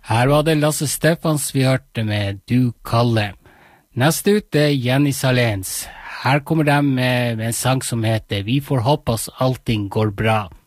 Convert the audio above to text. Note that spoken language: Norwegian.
Her var det Lasse Steffans vi hørte med Du Kalle. Neste ut er Jenny Salens. Her kommer de med en sang som heter Vi får håpe oss allting går bra.